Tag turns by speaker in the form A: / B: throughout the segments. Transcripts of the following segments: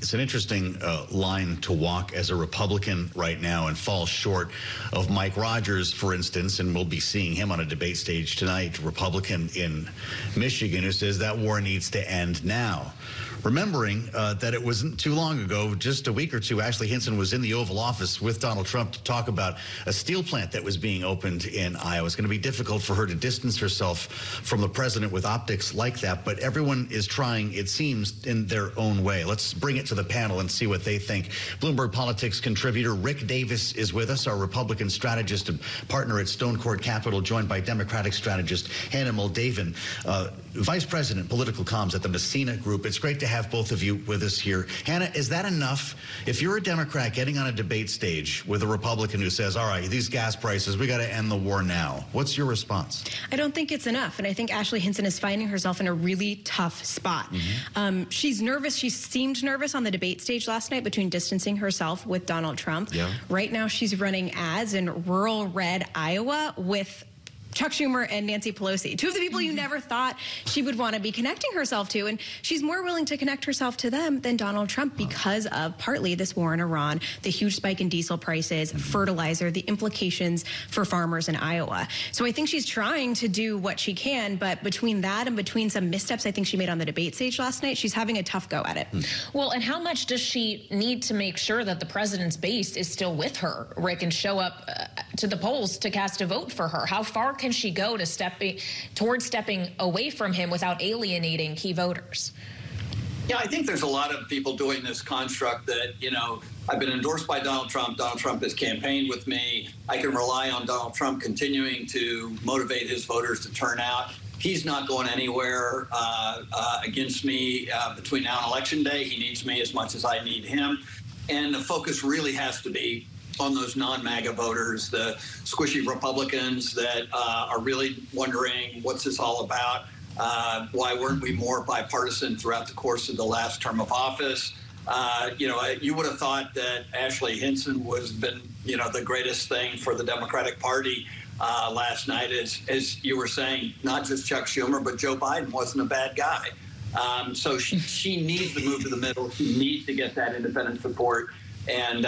A: It's an interesting line to walk as a Republican right now and fall short of Mike Rogers, for instance, and we'll be seeing him on a debate stage tonight, Republican in Michigan, who says that war needs to end now. Remembering that it wasn't too long ago, just a week or two, Ashley Hinson was in the Oval Office with Donald Trump to talk about a steel plant that was being opened in Iowa. It's going to be difficult for her to distance herself from the president with optics like that, but everyone is trying, it seems, in their own way. Let's bring it to the panel and see what they think. Bloomberg Politics contributor Rick Davis is with us, our Republican strategist and partner at Stone Court Capital, joined by Democratic strategist Hannah Moldavan, Vice President, Political Comms at the Messina Group. It's great to have both of you with us here. Hannah, is that enough? If you're a Democrat getting on a debate stage with a Republican who says, all right, these gas prices, we got to end the war now, what's your response?
B: I don't think it's enough. And I think Ashley Hinson is finding herself in a really tough spot. She's nervous. She seemed nervous on the debate stage last night between distancing herself with Donald Trump. Yeah. Right now, she's running ads in rural red Iowa with Chuck Schumer and Nancy Pelosi, two of the people you never thought she would want to be connecting herself to. And she's more willing to connect herself to them than Donald Trump because of partly this war in Iran, the huge spike in diesel prices, fertilizer, the implications for farmers in Iowa. So I think she's trying to do what she can, but between that and between some missteps I think she made on the debate stage last night, she's having a tough go at it.
C: Well, and how much does she need to make sure that the president's base is still with her, Rick, and show up to the polls to cast a vote for her? How far can she go to towards stepping away from him without alienating key voters?
D: Yeah, I think there's a lot of people doing this construct that, you know, I've been endorsed by Donald Trump. Donald Trump has campaigned with me. I can rely on Donald Trump continuing to motivate his voters to turn out. He's not going anywhere against me between now and Election Day. He needs me as much as I need him. And the focus really has to be on those non-MAGA voters, the squishy Republicans that are really wondering what's this all about? Why weren't we more bipartisan throughout the course of the last term of office? You would have thought that Ashley Hinson was been, the greatest thing for the Democratic Party last night, as you were saying, not just Chuck Schumer, but Joe Biden wasn't a bad guy. So she needs to move to the middle. She needs to get that independent support. And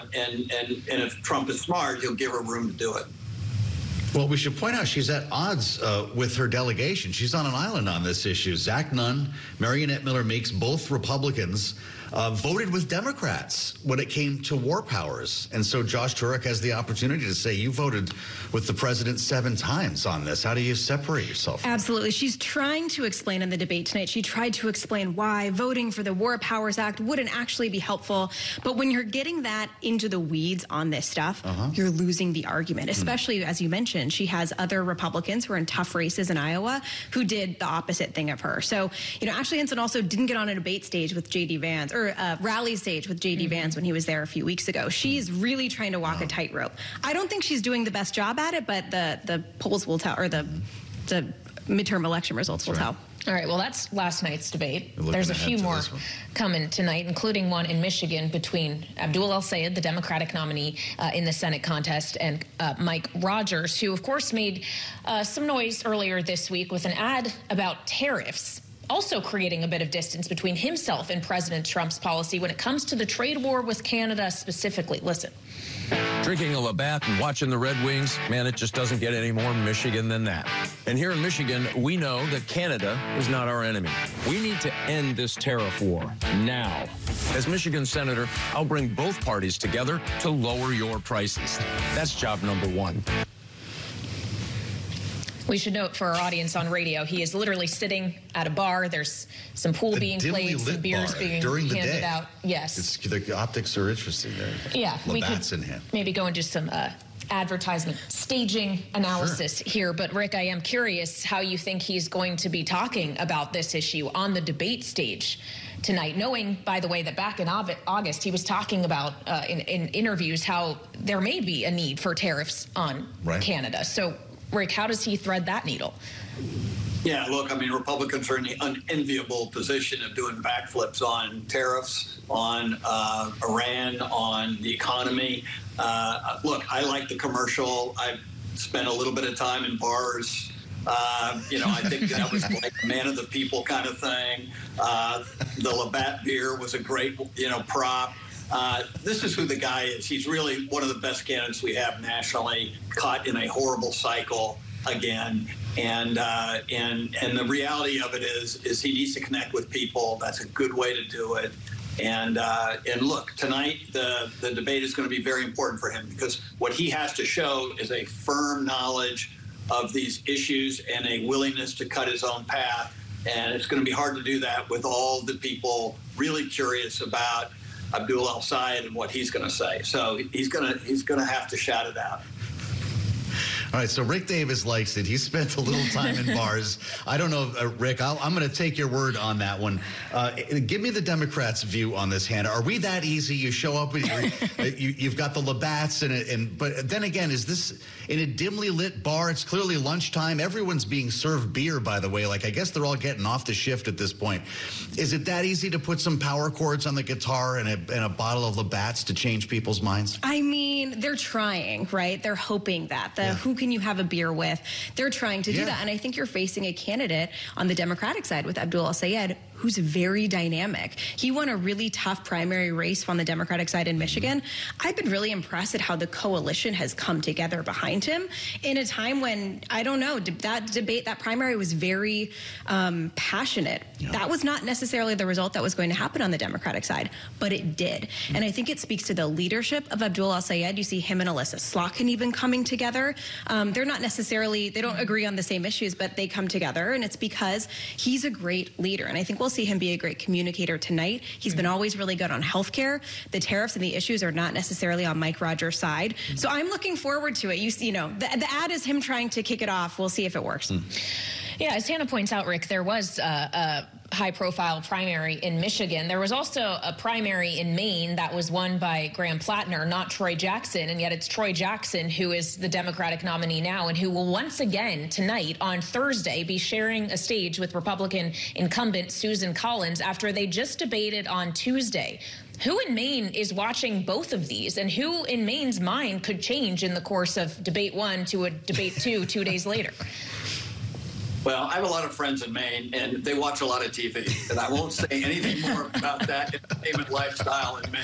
D: if Trump is smart, he'll give her room to do it.
A: Well, we should point out she's at odds with her delegation. She's on an island on this issue. Zach Nunn, Marionette Miller Meeks, both Republicans, voted with Democrats when it came to war powers. And so Josh Turek has the opportunity to say, you voted with the president 7 times on this. How do you separate yourself?
B: Absolutely. She's trying to explain in the debate tonight. She tried to explain why voting for the War Powers Act wouldn't actually be helpful. But when you're getting that into the weeds on this stuff, you're losing the argument, especially, as you mentioned, she has other Republicans who are in tough races in Iowa who did the opposite thing of her. So, Ashley Hinson also didn't get on a debate stage with J.D. Vance, or a rally stage with J.D. Vance when he was there a few weeks ago. She's really trying to walk a tightrope. I don't think she's doing the best job at it, but the polls will tell, or the midterm election results will tell.
C: All right, well, that's last night's debate. There's a few more coming tonight, including one in Michigan between Abdul El-Sayed, the Democratic nominee in the Senate contest, and Mike Rogers, who, of course, made some noise earlier this week with an ad about tariffs, also creating a bit of distance between himself and President Trump's policy when it comes to the trade war with Canada specifically. Listen.
E: Drinking a Labatt and watching the Red Wings, man, it just doesn't get any more Michigan than that. And here in Michigan, we know that Canada is not our enemy. We need to end this tariff war now. As Michigan Senator, I'll bring both parties together to lower your prices. That's job number 1.
C: We should note for our audience on radio, he is literally sitting at a bar. There's some pool being played, some beers being handed out. Yes.
A: The optics are interesting there.
C: Yeah.
A: We could in hand.
C: Maybe go into some advertisement staging analysis here. But, Rick, I am curious how you think he's going to be talking about this issue on the debate stage tonight, knowing, by the way, that back in August he was talking about in interviews how there may be a need for tariffs on Canada. So, Rick, how does he thread that needle?
D: Yeah, look, I mean, Republicans are in the unenviable position of doing backflips on tariffs, on Iran, on the economy. Look, I like the commercial. I've spent a little bit of time in bars I think that was like man of the people kind of thing. The Labatt beer was a great, prop. This is who the guy is. He's really one of the best candidates we have nationally, caught in a horrible cycle again. And the reality of it is he needs to connect with people. That's a good way to do it. And look, tonight the debate is going to be very important for him, because what he has to show is a firm knowledge of these issues and a willingness to cut his own path. And it's going to be hard to do that with all the people really curious about Abdul El-Sayed and what he's going to say. So he's going to have to shout it out.
A: All right, so Rick Davis likes it. He spent a little time in bars. I don't know, Rick, I'm going to take your word on that one. Give me the Democrats' view on this, Hannah. Are we that easy? You show up and you've got the Labatts, but then again, is this in a dimly lit bar? It's clearly lunchtime. Everyone's being served beer, by the way. I guess they're all getting off the shift at this point. Is it that easy to put some power chords on the guitar and a bottle of Labatts to change people's minds?
B: I mean, they're trying, right? They're hoping that. Who can you have a beer with? They're trying to do that. And I think you're facing a candidate on the Democratic side with Abdul El-Sayed who's very dynamic. He won a really tough primary race on the Democratic side in Michigan. I've been really impressed at how the coalition has come together behind him in a time when, I don't know, that debate, that primary was very passionate. Yeah. That was not necessarily the result that was going to happen on the Democratic side, but it did. And I think it speaks to the leadership of Abdul El-Sayed. You see him and Alyssa Slotkin even coming together. They're not necessarily, they don't agree on the same issues, but they come together, and it's because he's a great leader. And I think we'll see him be a great communicator tonight. He's been always really good on healthcare. The tariffs and the issues are not necessarily on Mike Rogers' side. So I'm looking forward to it. The ad is him trying to kick it off. We'll see if it works.
C: Yeah, as Hannah points out, Rick, there was a high-profile primary in Michigan. There was also a primary in Maine that was won by Graham Plattner, not Troy Jackson, and yet it's Troy Jackson who is the Democratic nominee now and who will once again tonight on Thursday be sharing a stage with Republican incumbent Susan Collins after they just debated on Tuesday. Who in Maine is watching both of these, and who in Maine's mind could change in the course of debate 1 to a debate 2 2 days later?
D: Well, I have a lot of friends in Maine, and they watch a lot of TV, and I won't say anything more about that entertainment lifestyle in Maine.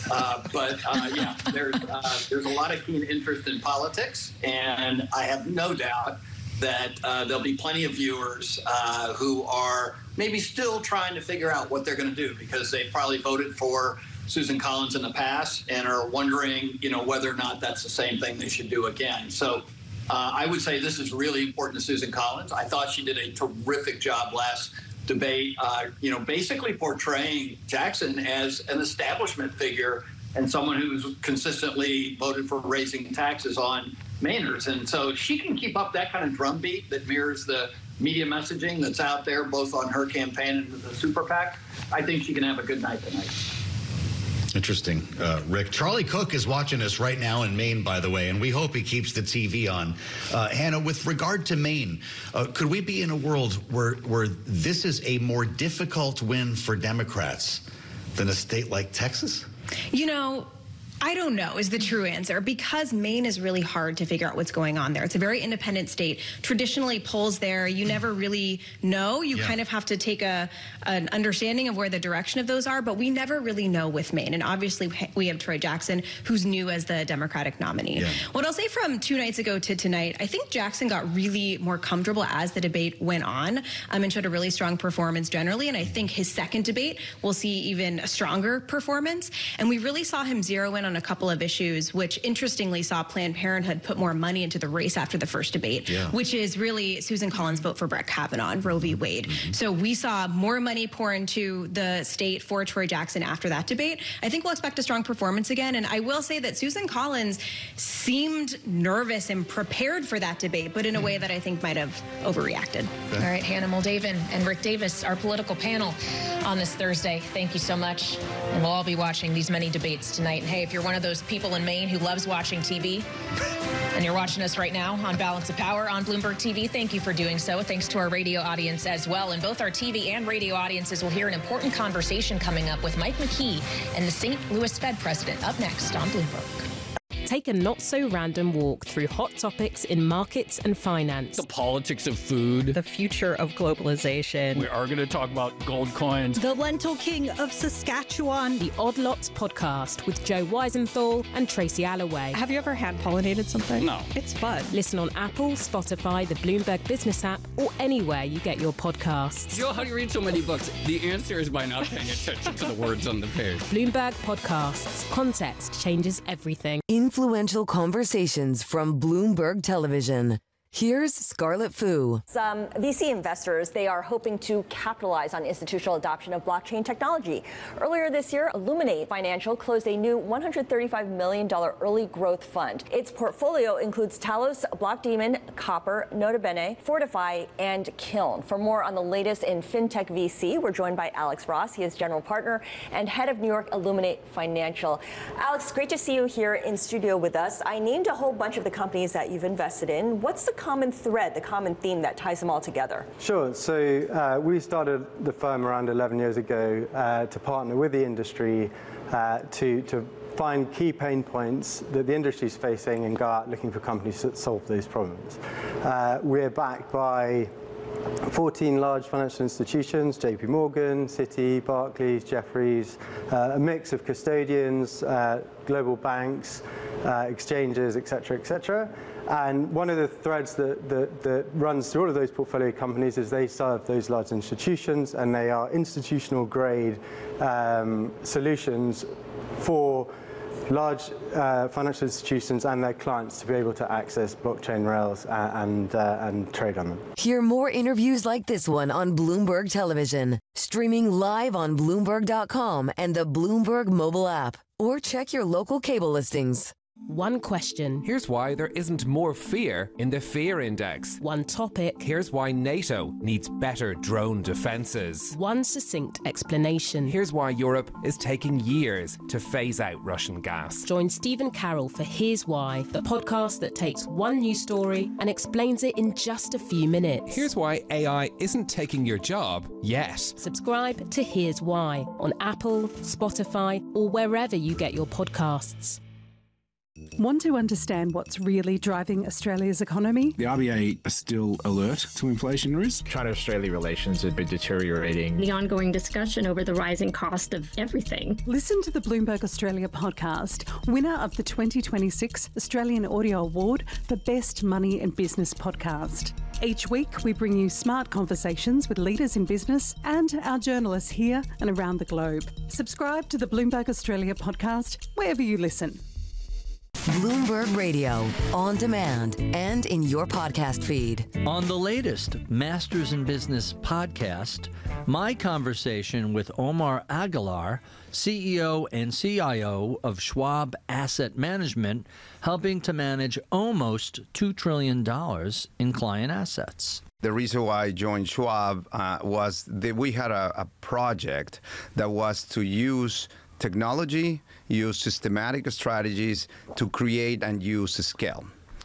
D: Yeah, there's a lot of keen interest in politics, and I have no doubt that there'll be plenty of viewers who are maybe still trying to figure out what they're going to do, because they probably voted for Susan Collins in the past and are wondering, whether or not that's the same thing they should do again. So I would say this is really important to Susan Collins. I thought she did a terrific job last debate, basically portraying Jackson as an establishment figure and someone who's consistently voted for raising taxes on Mainers. And so if she can keep up that kind of drumbeat that mirrors the media messaging that's out there, both on her campaign and the Super PAC, I think she can have a good night tonight.
A: Interesting, Rick. Charlie Cook is watching us right now in Maine, by the way, and we hope he keeps the TV on. Hannah, with regard to Maine, could we be in a world where this is a more difficult win for Democrats than a state like Texas?
B: I don't know is the true answer, because Maine is really hard to figure out what's going on there. It's a very independent state. Traditionally, polls there, you never really know. You kind of have to take an understanding of where the direction of those are, but we never really know with Maine. And obviously, we have Troy Jackson, who's new as the Democratic nominee. Yeah. What I'll say from 2 nights ago to tonight, I think Jackson got really more comfortable as the debate went on and showed a really strong performance generally. And I think his second debate, we'll see even a stronger performance. And we really saw him zero in on a couple of issues, which interestingly saw Planned Parenthood put more money into the race after the first debate, which is really Susan Collins' vote for Brett Kavanaugh and Roe v. Wade. So we saw more money pour into the state for Troy Jackson after that debate. I think we'll expect a strong performance again. And I will say that Susan Collins seemed nervous and prepared for that debate, but in a way that I think might have overreacted.
C: All right, Hannah Moldavan and Rick Davis, our political panel on this Thursday. Thank you so much. And we'll all be watching these many debates tonight. And hey, if you're one of those people in Maine who loves watching TV, and you're watching us right now on Balance of Power on Bloomberg TV, thank you for doing so. Thanks to our radio audience as well. And both our TV and radio audiences will hear an important conversation coming up with Mike McKee and the St. Louis Fed president up next on Bloomberg.
F: Take a not-so-random walk through hot topics in markets and finance.
G: The politics of food.
H: The future of globalization.
G: We are going to talk about gold coins.
I: The Lentil King of Saskatchewan.
F: The Odd Lots podcast with Joe Weisenthal and Tracy Alloway.
H: Have you ever hand-pollinated something?
G: No.
H: It's fun.
F: Listen on Apple, Spotify, the Bloomberg Business app, or anywhere you get your podcasts.
G: Joe, how do you read so many books? The answer is by not paying attention to the words on the page.
F: Bloomberg Podcasts. Context changes everything.
J: Influential conversations from Bloomberg Television. Here's Scarlett Fu.
K: Some VC investors, they are hoping to capitalize on institutional adoption of blockchain technology. Earlier this year, Illuminate Financial closed a new $135 million early growth fund. Its portfolio includes Talos, Blockdaemon, Copper, Nota Bene, Fortify, and Kiln. For more on the latest in fintech VC, we're joined by Alex Ross. He is general partner and head of New York Illuminate Financial. Alex, great to see you here in studio with us. I named a whole bunch of the companies that you've invested in. What's the common thread, the common theme that ties them all together?
L: Sure. So we started the firm around 11 years ago to partner with the industry to find key pain points that the industry is facing and go out looking for companies that solve those problems. We're backed by 14 large financial institutions, JP Morgan, Citi, Barclays, Jefferies, a mix of custodians, global banks, exchanges, et cetera. And one of the threads that runs through all of those portfolio companies is they serve those large institutions, and they are institutional grade solutions for large financial institutions and their clients to be able to access blockchain rails and trade on them.
J: Hear more interviews like this one on Bloomberg Television, streaming live on Bloomberg.com and the Bloomberg mobile app, or check your local cable listings.
F: One question.
M: Here's why there isn't more fear in the fear index.
F: One topic.
M: Here's why NATO needs better drone defenses.
F: One succinct explanation.
M: Here's why Europe is taking years to phase out Russian gas.
F: Join Stephen Carroll for Here's Why, the podcast that takes one news story and explains it in just a few minutes.
M: Here's why AI isn't taking your job yet.
F: Subscribe to Here's Why on Apple, Spotify, or wherever you get your podcasts.
I: Want to understand what's really driving Australia's economy?
N: The RBA are still alert to inflation risk.
O: China-Australia relations have been deteriorating.
P: The ongoing discussion over the rising cost of everything.
I: Listen to the Bloomberg Australia podcast, winner of the 2026 Australian Audio Award for Best Money and Business Podcast. Each week, we bring you smart conversations with leaders in business and our journalists here and around the globe. Subscribe to the Bloomberg Australia podcast wherever you listen.
J: Bloomberg Radio, on demand and in your podcast feed.
Q: On the latest Masters in Business podcast, my conversation with Omar Aguilar, CEO and CIO of Schwab Asset Management, helping to manage almost $2 trillion in client assets.
R: The reason why I joined Schwab was that we had a project that was to use technology, use systematic strategies to create and use scale.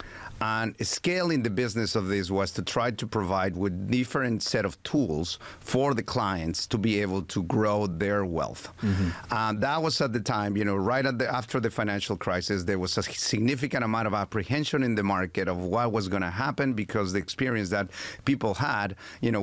R: And scaling the business of this was to try to provide with different set of tools for the clients to be able to grow their wealth. That was at the time, right after the financial crisis, there was a significant amount of apprehension in the market of what was going to happen because the experience that people had,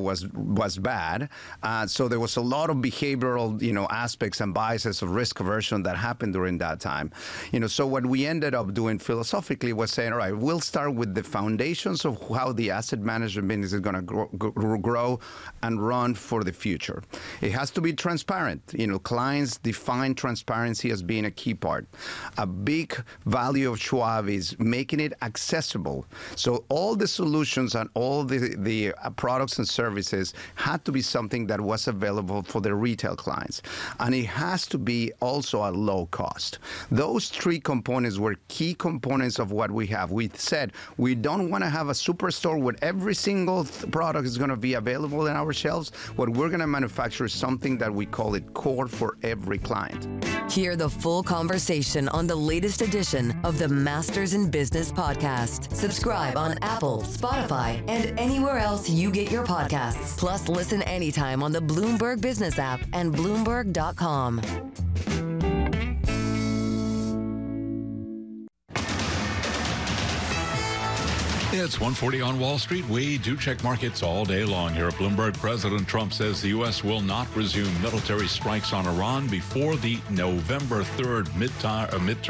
R: was bad. So there was a lot of behavioral, aspects and biases of risk aversion that happened during that time. So what we ended up doing philosophically was saying, all right, we'll start with the foundations of how the asset management business is going to grow and run for the future. It has to be transparent. Clients define transparency as being a key part. A big value of Schwab is making it accessible. So all the solutions and all the products and services had to be something that was available for the retail clients. And it has to be also at low cost. Those three components were key components of what we have. We said, we don't want to have a superstore where every single product is going to be available in our shelves. What we're going to manufacture is something that we call it core for every client.
J: Hear the full conversation on the latest edition of the Masters in Business podcast. Subscribe on Apple, Spotify, and anywhere else you get your podcasts. Plus, listen anytime on the Bloomberg Business app and Bloomberg.com.
S: It's 1:40 on Wall Street. We do check markets all day long here at Bloomberg. President Trump says the U.S. will not resume military strikes on Iran before the November 3rd midterm